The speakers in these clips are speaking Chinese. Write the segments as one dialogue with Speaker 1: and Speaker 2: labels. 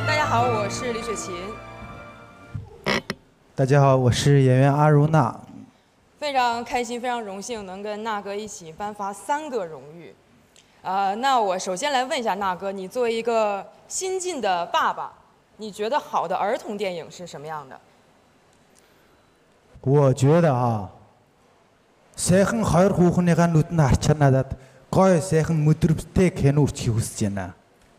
Speaker 1: 大家好，我是李雪琴。
Speaker 2: 大家好，我是演员阿如那。
Speaker 1: 非常开心，非常荣幸能跟那哥一起颁发3个荣誉。那我首先来问一下那哥，你作为一个新晋的爸爸，你觉得好的儿童电影是什么样的？
Speaker 2: 我觉得啊，сайхан хоёр хүүхнийхээ нүдэнд харчаар надад гоё сайхан мөдрөвтэй кино үрчхийг хүсэж байна。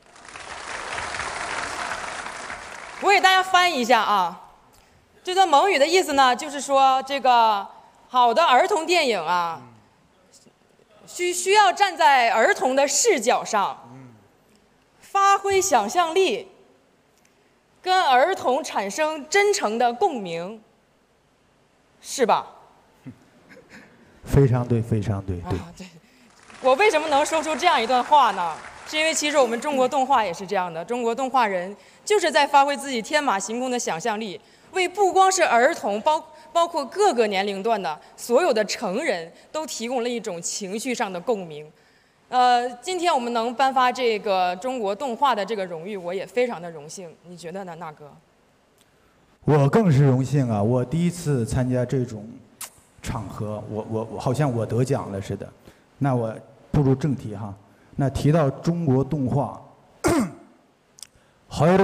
Speaker 1: 我给大家翻译一下啊，这段蒙语的意思呢，就是说这个好的儿童电影啊，需要站在儿童的视角上，发挥想象力，跟儿童产生真诚的共鸣，是吧？
Speaker 2: 非常对，非常对，对。
Speaker 1: 对。我为什么能说出这样一段话呢？是因为其实我们中国动画也是这样的，中国动画人就是在发挥自己天马行空的想象力，为不光是儿童，包括各个年龄段的所有的成人都提供了一种情绪上的共鸣。今天我们能颁发这个中国动画的这个荣誉，我也非常的荣幸。你觉得呢，那哥？
Speaker 2: 我更是荣幸啊！我第一次参加这种场合，我好像我得奖了似的。那我步入正题哈。那提到中国动画，不好意思，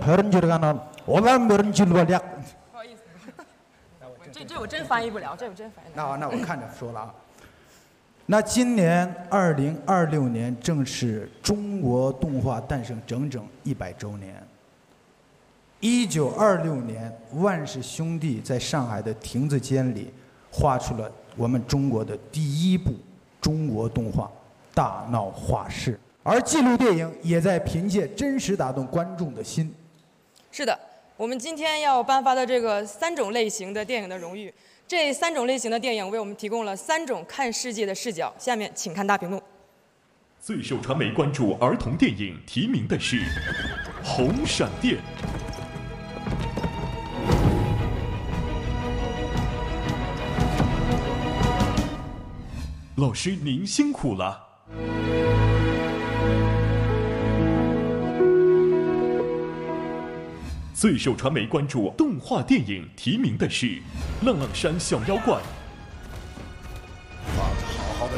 Speaker 2: 这我真翻译不了，这我真翻译不了。那我看着说了啊。那今年2026年正是中国动画诞生整整100周年。1926年，万氏兄弟在上海的亭子间里画出了我们中国的第一部中国动画《大闹画室》，而纪录电影也在凭借真实打动观众的心。
Speaker 1: 是的，我们今天要颁发的这个3种类型的电影的荣誉，这3种类型的电影为我们提供了3种看世界的视角。下面请看大屏幕。
Speaker 3: 最受传媒关注儿童电影提名的是《红闪电》。老师，您辛苦了。最受传媒关注动画电影提名的是《浪浪山小妖怪》。